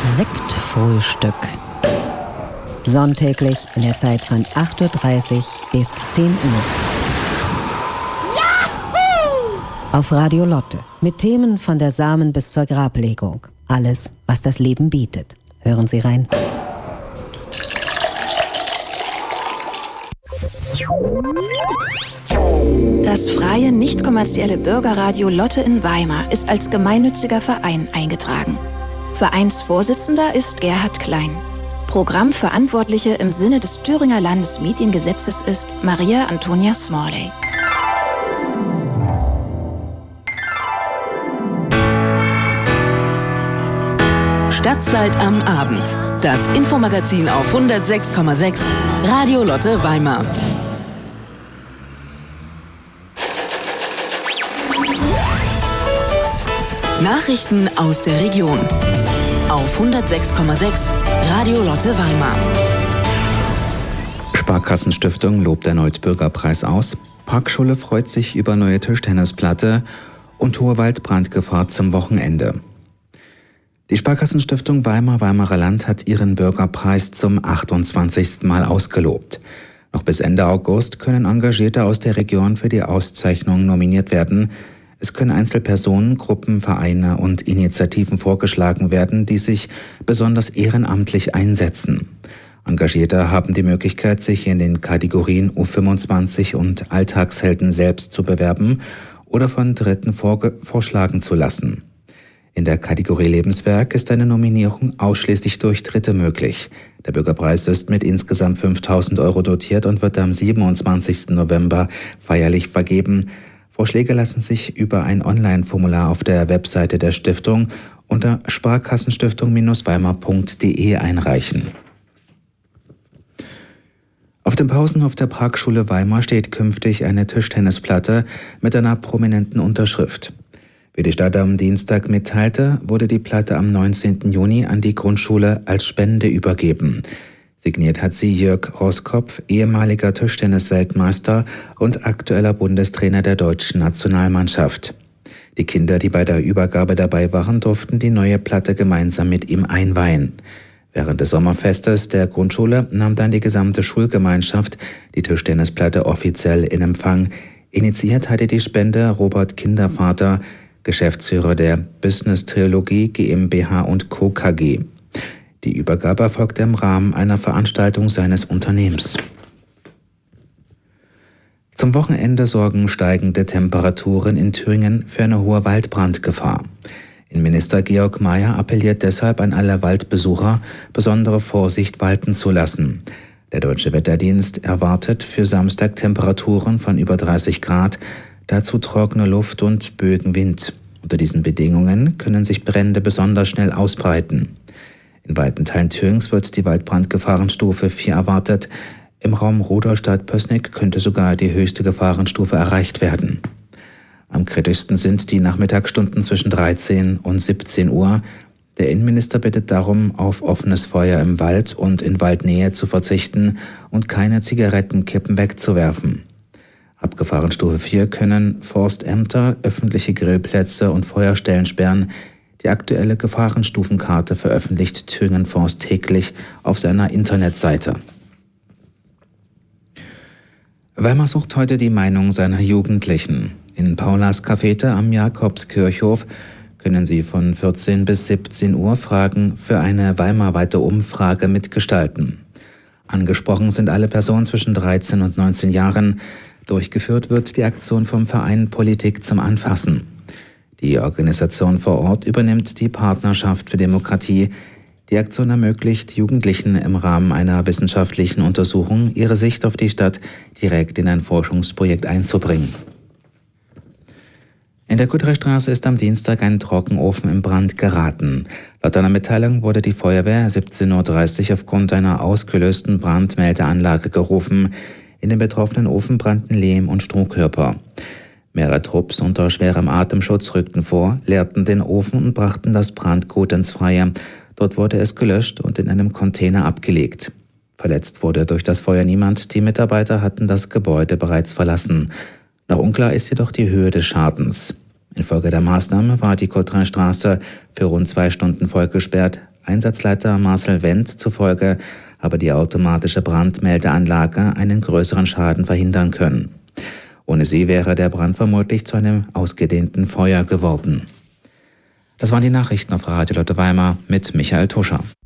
Sektfrühstück. Sonntäglich in der Zeit von 8:30 Uhr bis 10 Uhr. Yahoo! Auf Radio Lotte. Mit Themen von der Samen bis zur Grablegung. Alles, was das Leben bietet. Hören Sie rein. Das freie, nicht kommerzielle Bürgerradio Lotte in Weimar ist als gemeinnütziger Verein eingetragen. Vereinsvorsitzender ist Gerhard Klein. Programmverantwortliche im Sinne des Thüringer Landesmediengesetzes ist Maria Antonia Smalley. Stadtzeit am Abend. Das Infomagazin auf 106,6 Radio Lotte Weimar. Nachrichten aus der Region auf 106,6 Radio Lotte Weimar. Sparkassenstiftung lobt erneut Bürgerpreis aus. Parkschule freut sich über neue Tischtennisplatte und hohe Waldbrandgefahr zum Wochenende. Die Sparkassenstiftung Weimarer Land hat ihren Bürgerpreis zum 28. Mal ausgelobt. Noch bis Ende August können Engagierte aus der Region für die Auszeichnung nominiert werden. Es können Einzelpersonen, Gruppen, Vereine und Initiativen vorgeschlagen werden, die sich besonders ehrenamtlich einsetzen. Engagierte haben die Möglichkeit, sich in den Kategorien U25 und Alltagshelden selbst zu bewerben oder von Dritten vorschlagen zu lassen. In der Kategorie Lebenswerk ist eine Nominierung ausschließlich durch Dritte möglich. Der Bürgerpreis ist mit insgesamt 5.000 € dotiert und wird am 27. November feierlich vergeben. Vorschläge lassen sich über ein Online-Formular auf der Webseite der Stiftung unter sparkassenstiftung-weimar.de einreichen. Auf dem Pausenhof der Parkschule Weimar steht künftig eine Tischtennisplatte mit einer prominenten Unterschrift. Wie die Stadt am Dienstag mitteilte, wurde die Platte am 19. Juni an die Grundschule als Spende übergeben. Signiert hat sie Jörg Roskopf, ehemaliger Tischtennis-Weltmeister und aktueller Bundestrainer der deutschen Nationalmannschaft. Die Kinder, die bei der Übergabe dabei waren, durften die neue Platte gemeinsam mit ihm einweihen. Während des Sommerfestes der Grundschule nahm dann die gesamte Schulgemeinschaft die Tischtennisplatte offiziell in Empfang. Initiiert hatte die Spende Robert Kindervater, Geschäftsführer der Business Trilogie GmbH und Co. KG. Die Übergabe erfolgte im Rahmen einer Veranstaltung seines Unternehmens. Zum Wochenende sorgen steigende Temperaturen in Thüringen für eine hohe Waldbrandgefahr. Innenminister Georg Mayer appelliert deshalb an alle Waldbesucher, besondere Vorsicht walten zu lassen. Der Deutsche Wetterdienst erwartet für Samstag Temperaturen von über 30 Grad, dazu trockene Luft und Böenwind. Unter diesen Bedingungen können sich Brände besonders schnell ausbreiten. In weiten Teilen Thürings wird die Waldbrandgefahrenstufe 4 erwartet. Im Raum Rudolstadt-Pößneck könnte sogar die höchste Gefahrenstufe erreicht werden. Am kritischsten sind die Nachmittagsstunden zwischen 13 und 17 Uhr. Der Innenminister bittet darum, auf offenes Feuer im Wald und in Waldnähe zu verzichten und keine Zigarettenkippen wegzuwerfen. Ab Gefahrenstufe 4 können Forstämter, öffentliche Grillplätze und Feuerstellen sperren. Die aktuelle Gefahrenstufenkarte veröffentlicht Thüringen Forst täglich auf seiner Internetseite. Weimar sucht heute die Meinung seiner Jugendlichen. In Paulas Cafete am Jakobskirchhof können Sie von 14 bis 17 Uhr Fragen für eine weimarweite Umfrage mitgestalten. Angesprochen sind alle Personen zwischen 13 und 19 Jahren. Durchgeführt wird die Aktion vom Verein Politik zum Anfassen. Die Organisation vor Ort übernimmt die Partnerschaft für Demokratie. Die Aktion ermöglicht Jugendlichen im Rahmen einer wissenschaftlichen Untersuchung, ihre Sicht auf die Stadt direkt in ein Forschungsprojekt einzubringen. In der Kutterstraße ist am Dienstag ein Trockenofen in Brand geraten. Laut einer Mitteilung wurde die Feuerwehr 17:30 Uhr aufgrund einer ausgelösten Brandmeldeanlage gerufen. In dem betroffenen Ofen brannten Lehm- und Strohkörper. Mehrere Trupps unter schwerem Atemschutz rückten vor, leerten den Ofen und brachten das Brandgut ins Freie. Dort wurde es gelöscht und in einem Container abgelegt. Verletzt wurde durch das Feuer niemand. Die Mitarbeiter hatten das Gebäude bereits verlassen. Noch unklar ist jedoch die Höhe des Schadens. Infolge der Maßnahme war die Kotranstraße für rund 2 Stunden vollgesperrt. Einsatzleiter Marcel Wendt zufolge habe die automatische Brandmeldeanlage einen größeren Schaden verhindern können. Ohne sie wäre der Brand vermutlich zu einem ausgedehnten Feuer geworden. Das waren die Nachrichten auf Radio Lotte Weimar mit Michael Tuscher.